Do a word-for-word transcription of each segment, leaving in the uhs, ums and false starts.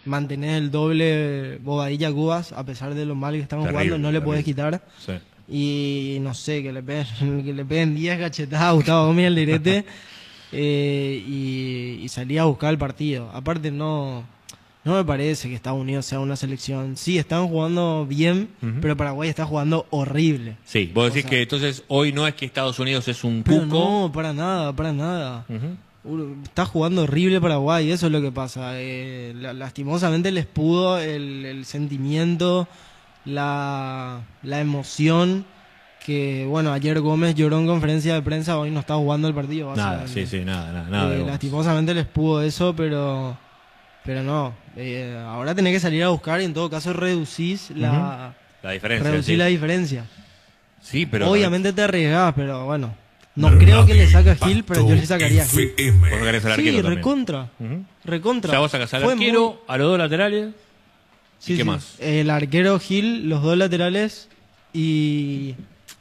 mantenés el doble Bobadilla Cubas, a pesar de lo mal que están Terrible, jugando, no le terrible. podés quitar. Sí. Y no sé, que le peguen, que le peguen diez cachetadas a Gustavo Gómez al direte eh, y, y salir a buscar el partido. Aparte no, no me parece que Estados Unidos sea una selección. Sí, están jugando bien, Ujú. pero Paraguay está jugando horrible. Sí, vos decís O sea, que entonces hoy no es que Estados Unidos es un Pero cuco. no, para nada, para nada. Ujú. Ur- Está jugando horrible Paraguay, eso es lo que pasa. Eh, la- lastimosamente les pudo el, el sentimiento, la, la emoción, que bueno, ayer Gómez lloró en conferencia de prensa, hoy no está jugando el partido. Nada, básicamente. sí, sí, nada, nada. nada de Eh, Gómez. lastimosamente les pudo eso, pero pero no. Eh, ahora tenés que salir a buscar y en todo caso reducís la, La diferencia. reducís sí. la diferencia. Sí, pero. Obviamente te arriesgás, pero bueno. No creo que le saque a Gil, pero yo le sacaría a Gil. Vos no querés al Sí, arquero también. recontra. Ujú. Recontra. Ya vos sacás al Fue arquero, muy- a los dos laterales. Sí, ¿Y qué sí. más? El arquero Gil, los dos laterales y.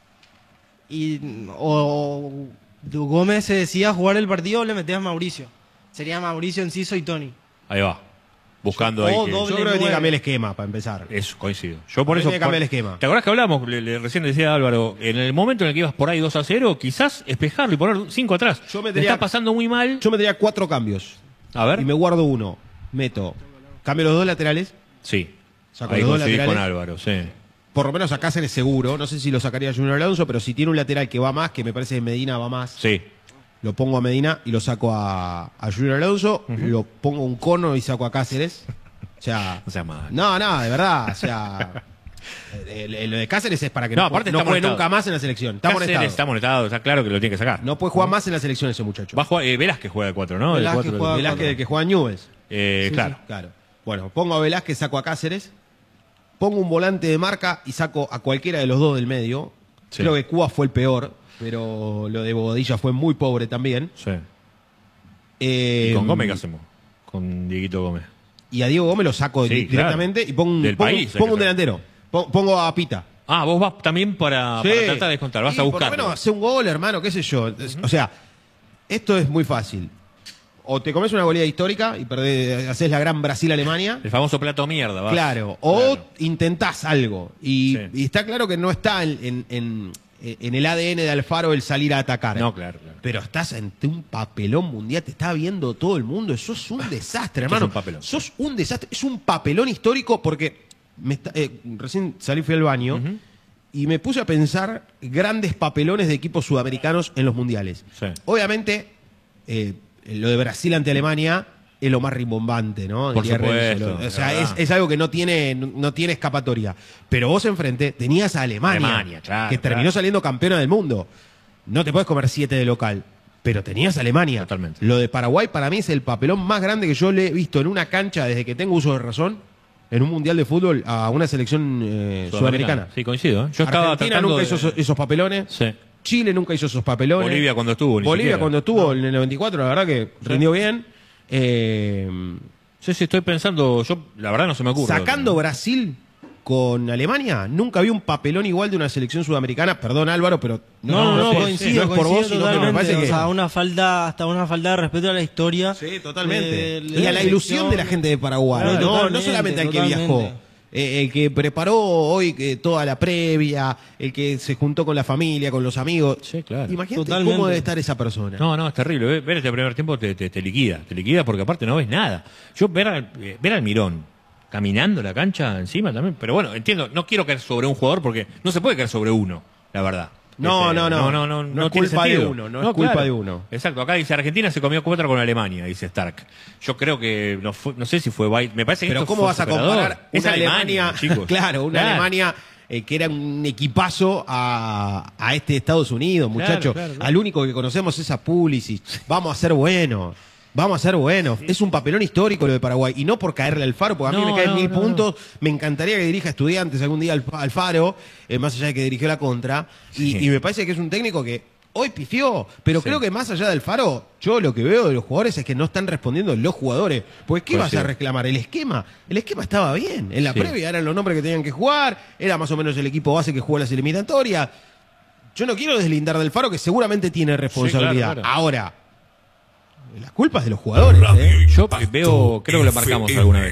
y o, o Gómez se decía jugar el partido o le metías a Mauricio. Sería Mauricio, Enciso y Tony. Ahí va. Buscando ahí. O que- doble Yo creo que tiene que nueve. cambiar el esquema para empezar. Eso, coincido. Yo por Tiene eso. que cambiar por- el esquema. ¿Te acordás que hablamos? Le, le- recién decía Álvaro, en el momento en el que ibas por ahí dos a cero, quizás espejarlo y poner cinco atrás. Yo Me metería- está pasando muy mal. Yo metería cuatro cambios. A ver. Y me guardo uno. Meto. Cambio los dos laterales. Sí. Saco Ahí los dos coincidís con laterales. Álvaro, sí. Por lo menos a Cáceres seguro. No sé si lo sacaría Junior Alonso, pero si tiene un lateral que va más, que me parece que Medina va más, Sí. lo pongo a Medina y lo saco a, a Junior Alonso. Lo pongo un cono y saco a Cáceres. O sea. No sea mal. No, no, de verdad. O sea. el- el- Lo de Cáceres es para que No, no, aparte no está juegue amonestado. nunca más en la selección. Está Cáceres amonestado. está amonestado, está claro que lo tiene que sacar. No puede jugar más en la selección ese muchacho. Va a jugar, eh, Velázquez juega de cuatro, ¿no? De Velázquez cuatro, juega- Velázquez, el que juega en Newell's. Eh, Sí, claro. Claro. Bueno, pongo a Velázquez, saco a Cáceres. Pongo un volante de marca y saco a cualquiera de los dos del medio. Sí. Creo que Cuba fue el peor, pero lo de Bobadilla fue muy pobre también. Sí. Eh, ¿Y con Gómez qué hacemos? Con Dieguito Gómez. Y a Diego Gómez lo saco Sí, directamente claro. y pongo un, Del pongo, país hay pongo que un delantero. Pon- Pongo a Pita. Ah, vos vas también para, Sí. para tratar de descontar, vas Y a por buscar. lo menos hace un gol, hermano, qué sé yo. O sea, esto es muy fácil. O te comes una goleada histórica y perdés, haces la gran Brasil-Alemania. El famoso plato mierda, vas. Claro, o Claro. intentás algo. Y, Sí. y está claro que no está en, en- en- en el A D N de Alfaro el salir a atacar. No, claro, claro. Pero estás ante un papelón mundial, te está viendo todo el mundo. Eso es un desastre, hermano. un papelón. Sos un desastre. Es un papelón histórico porque me está- eh, recién salí, fui al baño Ujú. y me puse a pensar grandes papelones de equipos sudamericanos en los mundiales. Sí. Obviamente, eh, lo de Brasil ante Alemania es lo más rimbombante, ¿no? Por Diría supuesto, Renzo. O es sea, es, verdad. es algo que no tiene, no tiene escapatoria. Pero vos enfrente tenías a Alemania, Alemania, claro, que terminó claro. saliendo campeona del mundo. No te puedes comer siete de local, pero tenías a Alemania. Totalmente. Lo de Paraguay para mí es el papelón más grande que yo le he visto en una cancha desde que tengo uso de razón, en un mundial de fútbol, a una selección eh, sudamericana. Sí, coincido. ¿eh? Yo estaba Argentina tratando nunca de- hizo esos, esos papelones. Sí. Chile nunca hizo esos papelones. Bolivia cuando estuvo, ni Bolivia siquiera. cuando estuvo en el noventa y cuatro, la verdad que rindió bien. Eh, Sí, sí, estoy pensando, yo la verdad no se me ocurre. sacando Brasil con Alemania, nunca vi un papelón igual de una selección sudamericana. Perdón, Álvaro, pero No, no, no, es- coincido, no es por vos, coincido sino que me totalmente. parece O que- sea, una falta, hasta una falta de respeto a la historia. Sí, totalmente. de- de y a la selección. ilusión de la gente de Paraguay. Claro, no, no totalmente, solamente al que totalmente. viajó. Eh, el que preparó hoy eh, toda la previa, el que se juntó con la familia, con los amigos. Sí, claro. Imagínate Totalmente. cómo debe estar esa persona. No, no, es terrible. Ver, ver este primer tiempo te, te, te liquida. Te liquida porque aparte no ves nada. Yo ver, al- eh, ver al Mirón caminando la cancha encima también. Pero bueno, entiendo, no quiero caer sobre un jugador porque no se puede caer sobre uno, la verdad. No, Este, no, no. no, no, No es tiene culpa de sentido. uno, no es culpa de uno. Exacto, acá dice Argentina se comió cuatro con Alemania, dice Stark. Yo creo que no, fue- no sé si fue White, me parece que Pero esto ¿cómo fue vas a superador. comparar Es una Alemania, chicos. claro, una Claro. Alemania eh, que era un equipazo a, a este Estados Unidos, Claro, muchachos? claro, claro. Al único que conocemos es a Pulisic. Vamos a ser buenos. Vamos a ser buenos. Es un papelón histórico lo de Paraguay. Y no por caerle al Faro, porque a mí No, me caen no, mil no, puntos. Me encantaría que dirija Estudiantes algún día al, al Faro, eh, más allá de que dirigió la contra. Y, Sí. y me parece que es un técnico que hoy pifió. Pero Sí. creo que más allá del Faro, yo lo que veo de los jugadores es que no están respondiendo los jugadores. Pues, ¿qué Pues vas sí. a reclamar? El esquema. El esquema estaba bien. En la Sí. previa eran los nombres que tenían que jugar. Era más o menos el equipo base que jugó las eliminatorias. Yo no quiero deslindar del Faro, que seguramente tiene responsabilidad. claro, claro. Ahora, las culpas de los jugadores. ¿eh? Yo veo, creo que lo marcamos alguna vez.